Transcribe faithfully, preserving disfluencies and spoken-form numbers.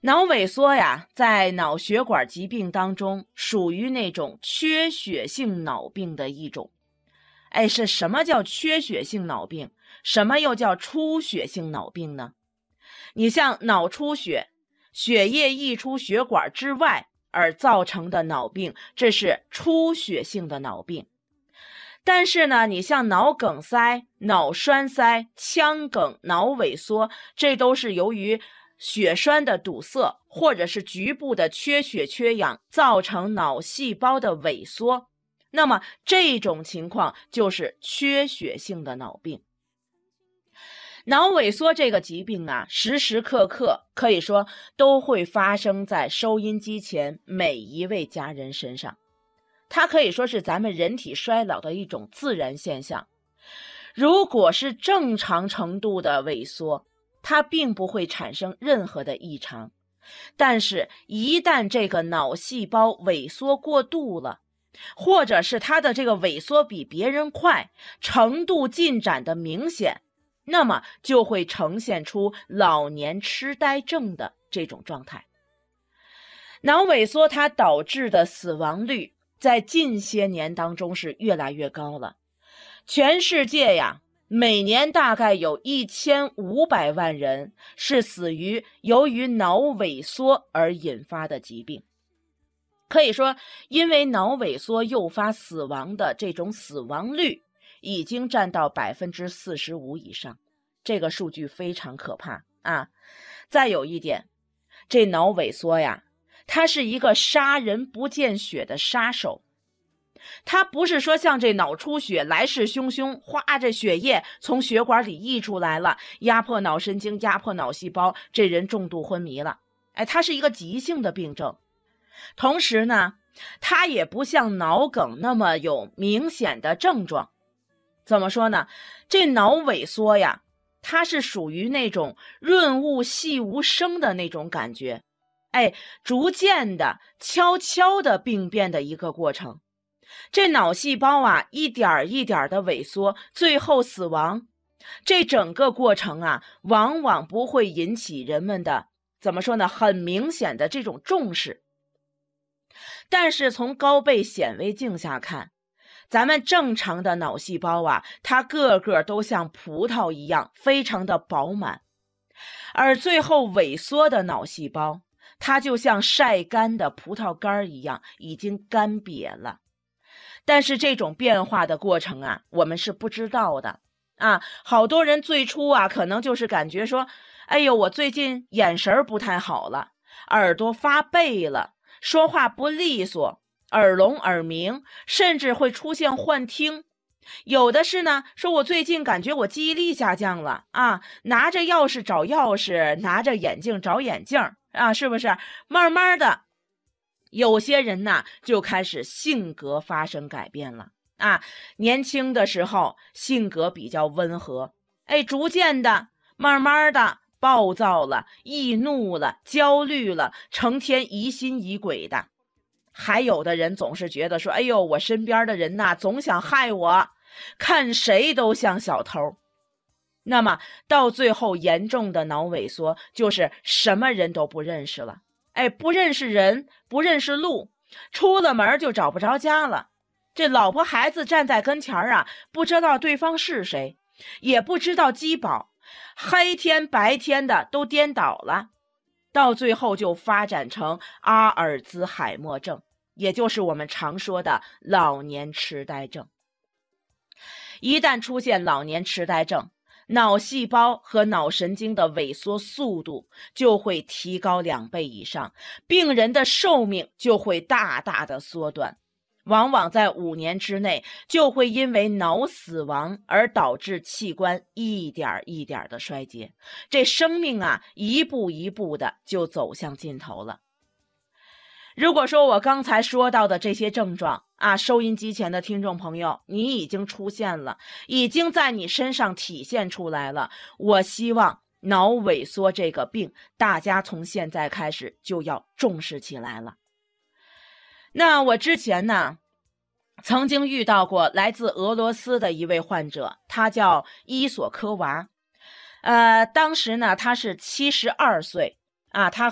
脑萎缩呀，在脑血管疾病当中属于那种缺血性脑病的一种。哎，是什么叫缺血性脑病？什么又叫出血性脑病呢？你像脑出血，血液溢出血管之外而造成的脑病，这是出血性的脑病。但是呢，你像脑梗塞、脑栓塞、腔梗、脑萎缩，这都是由于血栓的堵塞或者是局部的缺血缺氧造成脑细胞的萎缩，那么这种情况就是缺血性的脑病。脑萎缩这个疾病啊，时时刻刻可以说都会发生在收音机前每一位家人身上，它可以说是咱们人体衰老的一种自然现象。如果是正常程度的萎缩，它并不会产生任何的异常，但是一旦这个脑细胞萎缩过度了，或者是它的这个萎缩比别人快，程度进展的明显，那么就会呈现出老年痴呆症的这种状态。脑萎缩它导致的死亡率在近些年当中是越来越高了，全世界呀，每年大概有一千五百万人是死于由于脑萎缩而引发的疾病。可以说，因为脑萎缩诱发死亡的这种死亡率已经占到 百分之四十五 以上，这个数据非常可怕啊！再有一点，这脑萎缩呀，它是一个杀人不见血的杀手。它不是说像这脑出血来势汹汹，哗，这血液从血管里溢出来了，压迫脑神经，压迫脑细胞，这人重度昏迷了。哎，它是一个急性的病症。同时呢，它也不像脑梗那么有明显的症状。怎么说呢？这脑萎缩呀，它是属于那种润物细无声的那种感觉，哎，逐渐的、悄悄的病变的一个过程。这脑细胞啊，一点一点的萎缩，最后死亡。这整个过程啊，往往不会引起人们的，怎么说呢，很明显的这种重视。但是从高倍显微镜下看，咱们正常的脑细胞啊，它个个都像葡萄一样，非常的饱满。而最后萎缩的脑细胞，它就像晒干的葡萄干一样，已经干瘪了。但是这种变化的过程啊，我们是不知道的啊。好多人最初啊，可能就是感觉说，哎呦，我最近眼神不太好了，耳朵发背了，说话不利索，耳聋耳鸣，甚至会出现幻听。有的是呢，说我最近感觉我记忆力下降了啊，拿着钥匙找钥匙，拿着眼镜找眼镜啊，是不是？慢慢的，有些人呢就开始性格发生改变了啊。年轻的时候性格比较温和，哎，逐渐的，慢慢的暴躁了，易怒了，焦虑了，成天疑心疑鬼的。还有的人总是觉得说，哎呦，我身边的人呐，总想害我，看谁都像小偷。那么到最后严重的脑萎缩，就是什么人都不认识了，哎，不认识人，不认识路，出了门就找不着家了。这老婆孩子站在跟前啊，不知道对方是谁，也不知道饥饱，黑天白天的都颠倒了。到最后就发展成阿尔兹海默症，也就是我们常说的老年痴呆症。一旦出现老年痴呆症，脑细胞和脑神经的萎缩速度就会提高两倍以上，病人的寿命就会大大的缩短，往往在五年之内就会因为脑死亡而导致器官一点一点的衰竭，这生命啊一步一步的就走向尽头了。如果说我刚才说到的这些症状啊，收音机前的听众朋友，你已经出现了，已经在你身上体现出来了，我希望脑萎缩这个病，大家从现在开始就要重视起来了。那我之前呢，曾经遇到过来自俄罗斯的一位患者，他叫伊索科娃。呃，当时呢，他是七十二岁啊，他